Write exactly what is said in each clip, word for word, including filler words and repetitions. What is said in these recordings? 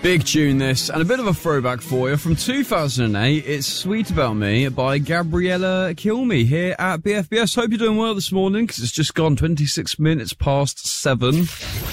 Big tune this, and a bit of a throwback for you from two thousand eight. It's Sweet About Me by Gabriella Kilme here at B F B S. Hope you're doing well this morning, because it's just gone twenty-six minutes past seven.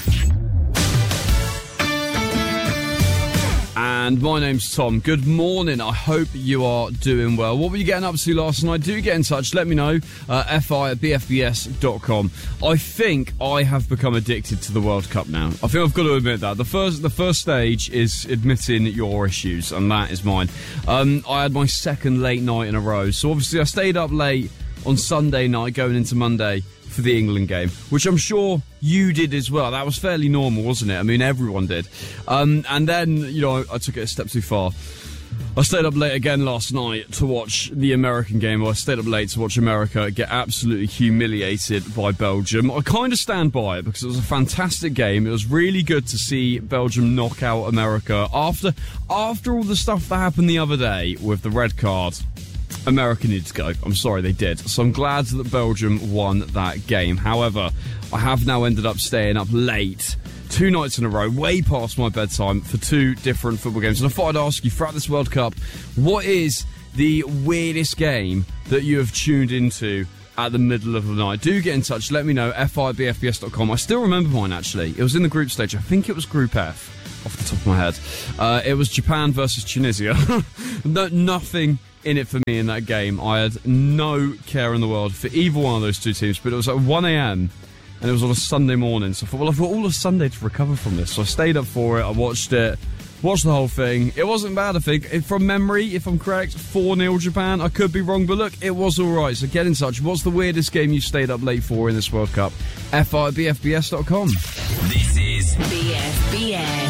And my name's Tom. Good morning. I hope you are doing well. What were you getting up to last night? Do get in touch. Let me know. Uh, fi at b f b s dot com. I think I have become addicted to the World Cup now. I think I've got to admit that. The first the first stage is admitting your issues, and that is mine. Um, I had my second late night in a row. So obviously I stayed up late on Sunday night going into Monday for the England game, which I'm sure you did as well. That was fairly normal, wasn't it? I mean, everyone did. Um, and then, you know, I took it a step too far. I stayed up late again last night to watch the American game. Or I stayed up late to watch America get absolutely humiliated by Belgium. I kind of stand by it because it was a fantastic game. It was really good to see Belgium knock out America after after all the stuff that happened the other day with the red card. America needed to go. I'm sorry, they did. So I'm glad that Belgium won that game. However, I have now ended up staying up late two nights in a row, way past my bedtime, for two different football games. And I thought I'd ask you, throughout this World Cup, what is the weirdest game that you have tuned into at the middle of the night? Do get in touch. Let me know. fi at b f b s dot com. I still remember mine, actually. It was in the group stage. I think it was Group F, off the top of my head. Uh, it was Japan versus Tunisia. no, nothing in it for me in that game. I had no care in the world for either one of those two teams, but it was at one a.m. and it was on a Sunday morning, so I thought, well, I've got all of Sunday to recover from this. So I stayed up for it, I watched it, watched the whole thing. It wasn't bad, I think. From memory, if I'm correct, four nil Japan. I could be wrong, but look, it was alright. So get in touch. What's the weirdest game you stayed up late for in this World Cup? fi at b f b s dot com. This is B F B S.